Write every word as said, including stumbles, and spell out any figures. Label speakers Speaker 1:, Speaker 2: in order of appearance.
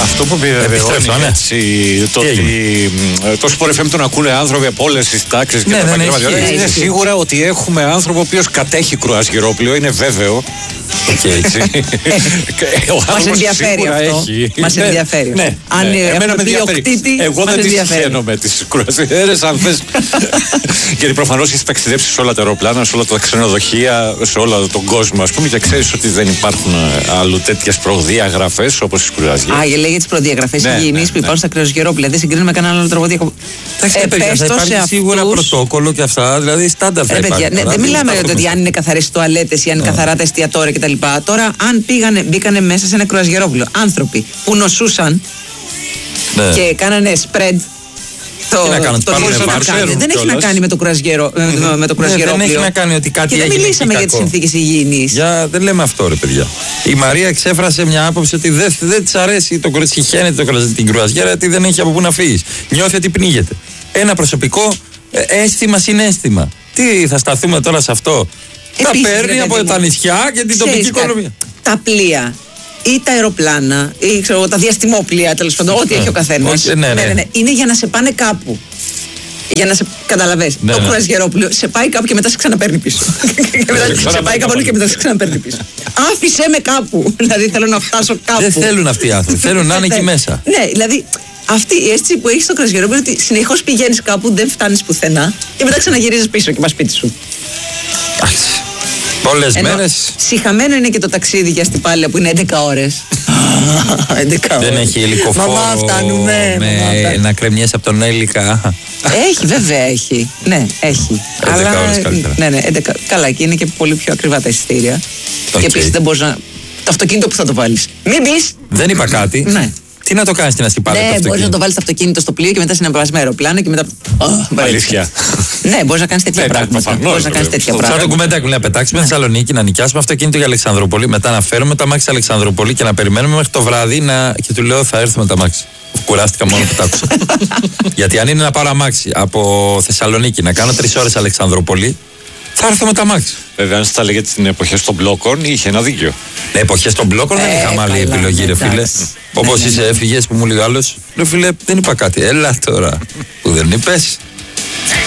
Speaker 1: Αυτό που επιβεβαιώνει έτσι, το ότι το Sport εφ εμ τον ακούνε άνθρωποι από όλες τις τάξεις και
Speaker 2: ναι,
Speaker 1: τα επαγγέλματα.
Speaker 2: Ναι,
Speaker 1: είναι σίγουρα ότι έχουμε άνθρωπο ο οποίος κατέχει κρουαζιερόπλαιο, είναι βέβαιο. Και έτσι.
Speaker 3: Μας ενδιαφέρει αυτό. Μας ενδιαφέρει.
Speaker 1: Ναι,
Speaker 3: αν
Speaker 1: εμένα με ενδιαφέρει. Εγώ δεν τις ξένω με τις κρουαζιέρες, αν θες. Γιατί προφανώς έχεις ταξιδέψει σε όλα τα αεροπλάνα, σε όλα τα ξενοδοχεία, σε όλο τον κόσμο, ας πούμε, και ξέρεις ότι δεν υπάρχουν άλλου τέτοιες προδιαγραφές όπως τις κρουαζιέρες.
Speaker 3: Α, για λέγε τις προδιαγραφές υγιεινής που υπάρχουν στα κρουαζιερόπλαια. Δεν συγκρίνουμε κανέναν άλλο τρόπο.
Speaker 2: Θα υπάρχει σίγουρα πρωτόκολλο και αυτά, δηλαδή στάνταρ θα υπάρχει.
Speaker 3: Δεν μιλάμε για το ότι αν είναι καθαρές τουαλέτες ή αν είναι καθαρά τα εστιατόρια κτλ. Τώρα, αν πήγανε, μπήκανε μέσα σε ένα κρουαζιερόπλαιο άνθρωποι που νοσούσαν και κάνανε spread.
Speaker 2: Το, να κάνουν, το
Speaker 3: να δεν έχει να κάνει με το κρουαζιερόπλαιο.
Speaker 2: Δεν έχει να κάνει ότι κάτι έγινε.
Speaker 3: Και δεν μιλήσαμε για τις συνθήκες υγιεινής.
Speaker 2: Για, δεν λέμε αυτό, ρε παιδιά. Η Μαρία εξέφρασε μια άποψη ότι δεν, δεν της αρέσει το κρουαζιέρ, την κρουαζιέρα, γιατί δεν έχει από πού να φύγεις. Νιώθει ότι πνίγεται. Ένα προσωπικό αίσθημα συναίσθημα. Τι θα σταθούμε τώρα σε αυτό.
Speaker 3: Επίσης,
Speaker 2: τα παίρνει από μου. τα νησιά και την τοπική οικονομία.
Speaker 3: Τα πλοία ή τα αεροπλάνα ή ξέρω, τα διαστημόπλοια, τέλος πάντων, ό,τι έχει ο καθένας.
Speaker 2: Ναι, ναι, ναι.
Speaker 3: Είναι για να σε πάνε κάπου. Για να σε καταλαβες.
Speaker 2: Ναι,
Speaker 3: το
Speaker 2: ναι.
Speaker 3: κρουαζιερόπλαιο σε πάει κάπου και μετά σε ξαναπαίρνει πίσω. Και μετά σε πάει κάπου αλλού και μετά σε ξαναπαίρνει πίσω. Άφησέ με κάπου. Δηλαδή θέλω να φτάσω κάπου.
Speaker 2: Δεν θέλουν αυτοί οι άνθρωποι. Θέλουν να είναι εκεί μέσα.
Speaker 3: Ναι, δηλαδή αυτή η αίσθηση που έχει στο κρουαζιερόπλαιο είναι ότι συνεχώς πηγαίνεις κάπου, δεν φτάνεις πουθενά και μετά ξαναγυρίζεις πίσω και πας σπίτι σου.
Speaker 2: Πολλές μέρες.
Speaker 3: Συχαμένο είναι και το ταξίδι για Αστυπάλαια που είναι έντεκα ώρες. έντεκα ώρες.
Speaker 2: Δεν έχει υλικοφόρο.
Speaker 3: Μαμά, φτάνουμε.
Speaker 2: Με να κρεμιέσαι από τον έλικα.
Speaker 3: Έχει, βέβαια έχει. Ναι, έχει.
Speaker 2: έντεκα ώρες καλύτερα.
Speaker 3: Ναι, ναι, έντεκα. Καλά, και είναι και πολύ πιο ακριβά τα εισιτήρια.
Speaker 2: Okay.
Speaker 3: Και επίσης δεν μπορείς να. Το αυτοκίνητο που θα το βάλεις. Μην πεις.
Speaker 2: Δεν είπα κάτι.
Speaker 3: Ναι.
Speaker 2: Τι να το κάνεις στην Αστυπάλαια?
Speaker 3: Ναι, μπορείς να το βάλεις το αυτοκίνητο στο πλοίο και μετά συνεπαράς με αεροπλάνο και μετά.
Speaker 1: Αλήθεια.
Speaker 3: Ναι, μπορείς να κάνεις τέτοια πράγματα. Μπορείς να κάνεις τέτοια πράγματα.
Speaker 2: Σαν το κουμεντάκι μου, να πετάξουμε Θεσσαλονίκη, να νοικιάσουμε αυτοκίνητο για Αλεξανδρούπολη, μετά να φέρουμε τα μάξι Αλεξανδρούπολη και να περιμένουμε μέχρι το βράδυ να... και του λέω θα έρθουμε τα μάξι. Κουράστηκα μόνο που τα άκουσα. Γιατί αν είναι να πάρω αμάξι από Θεσσαλονίκη να κάνω τρεις ώρες Αλεξανδρούπολη, θα έρθω με τα μάξι.
Speaker 1: Βέβαια, αν στα λέγεται την εποχή των μπλόκων, είχε ένα δίκιο.
Speaker 2: Ναι, εποχές των μπλόκων δεν είχαμε άλλη επιλογή, ρε φίλε. Όπως είσαι, έφυγες που μου λέει ο άλλος, ρε φίλε, δεν είπα κάτι. Έλα τώρα που δεν είπες.